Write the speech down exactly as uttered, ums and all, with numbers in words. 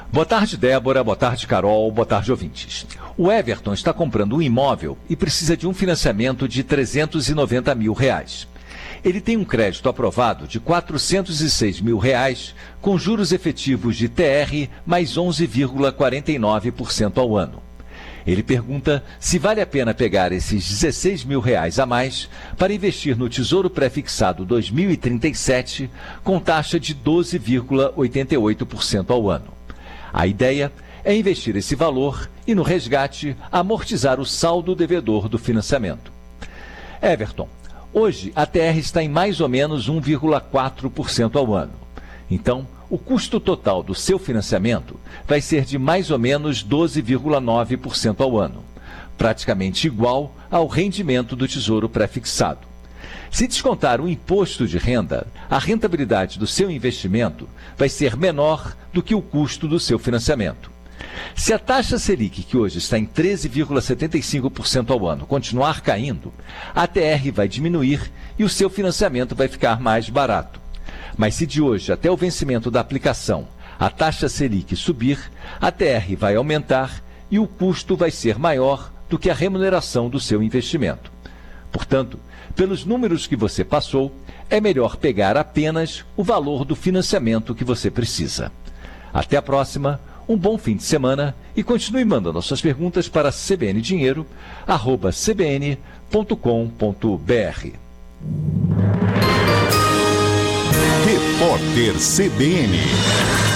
Boa tarde, Débora. Boa tarde, Carol. Boa tarde, ouvintes. O Everton está comprando um imóvel e precisa de um financiamento de trezentos e noventa mil reais. Ele tem um crédito aprovado de quatrocentos e seis mil reais, com juros efetivos de T R mais onze vírgula quarenta e nove por cento ao ano. Ele pergunta se vale a pena pegar esses dezesseis mil reais a mais para investir no Tesouro Pré-fixado dois mil e trinta e sete, com taxa de doze vírgula oitenta e oito por cento ao ano. A ideia é investir esse valor e, no resgate, amortizar o saldo devedor do financiamento. Everton, hoje a T R está em mais ou menos um vírgula quatro por cento ao ano. Então, o custo total do seu financiamento vai ser de mais ou menos doze vírgula nove por cento ao ano, praticamente igual ao rendimento do Tesouro Pré-fixado. Se descontar o imposto de renda, a rentabilidade do seu investimento vai ser menor do que o custo do seu financiamento. Se a taxa Selic, que hoje está em treze vírgula setenta e cinco por cento ao ano, continuar caindo, a T R vai diminuir e o seu financiamento vai ficar mais barato. Mas se de hoje até o vencimento da aplicação a taxa Selic subir, a T R vai aumentar e o custo vai ser maior do que a remuneração do seu investimento. Portanto, pelos números que você passou, é melhor pegar apenas o valor do financiamento que você precisa. Até a próxima, um bom fim de semana e continue mandando suas perguntas para c b n dinheiro arroba c b n ponto com ponto b r. Repórter C B N.